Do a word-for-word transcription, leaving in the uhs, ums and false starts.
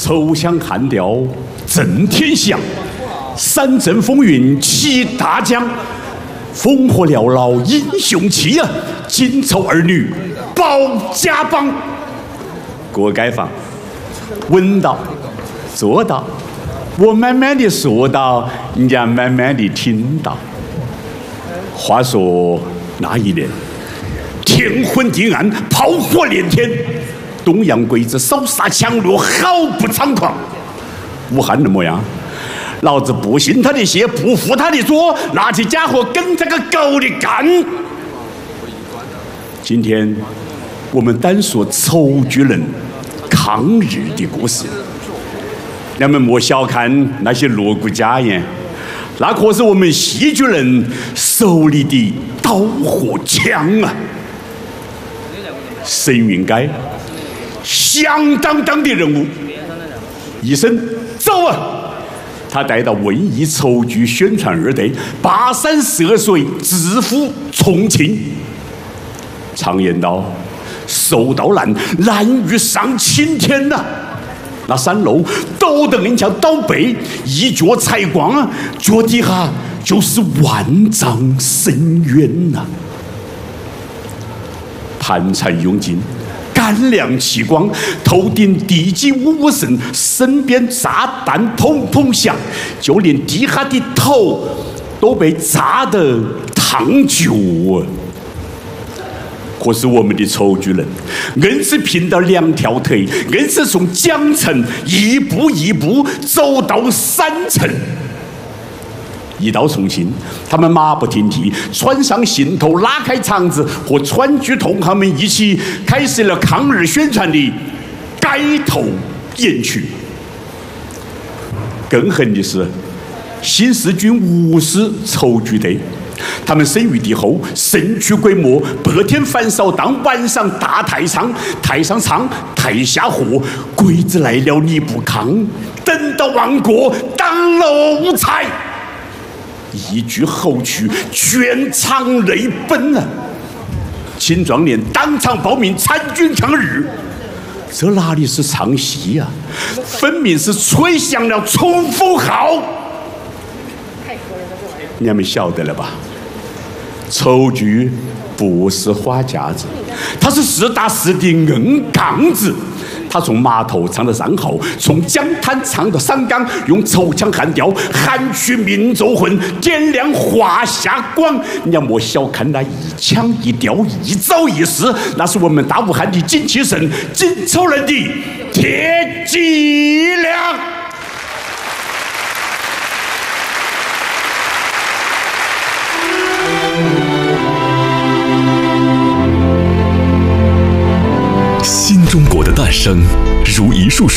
筹枪撼雕震天响，三阵风云起大江，烽火缭绕英雄气啊！锦绸儿女保家邦。各位街坊，闻到，做到，我慢慢的说到，人家慢慢的听到。话说那一年，天昏地暗，炮火连天，东洋鬼子扫杀抢掠，毫不猖狂。武汉的模样，老子不信他的邪，不服他的左，拿起家伙跟这个狗的干。今天我们单说筹举人抗日的故事，人们莫小看那些锣鼓家宴，那可是我们戏剧人手里的刀和枪啊！沈云该，响当当的人物，一声走啊！他带到瘟疫筹举宣传二队，跋山涉水，直赴重庆。常言道，手到难，难于上青天呐、啊。那三楼都得人家倒背，一脚踩光啊，脚底下就是万丈深渊呐、啊。盘缠用尽，干亮气光，头顶地基呜呜声，身边炸弹砰砰响，就连地下的头都被炸得烫脚啊！可是我们的筹举人，硬是拼到两条腿，硬是从江城一步一步走到山城。一到重庆，他们马不停蹄，穿上行头，拉开肠子，和川剧同行们一起开始了抗日宣传的街头演曲。更狠的是，新四军五师筹举队。他们生于敌后，身躯鬼魔，白天反扫荡，晚上大太仓，太上仓，太下货，鬼子来了你不抗，等到亡国当奴才。一句后曲，全场泪奔啊！青壮年当场报名参军抗日，这哪里是唱戏啊，分明是吹响了冲锋号。你们晓得了吧？筹举不是花架子，它是实打实的硬杠子。他从码头唱到上号，从江滩唱到上港，用筹枪撼雕，喊取民族魂，点亮华夏光。你要莫小看那一腔一调，一招一式，那是我们大武汉的精气神，锦绸人的铁脊梁。 新中国的诞生，如一束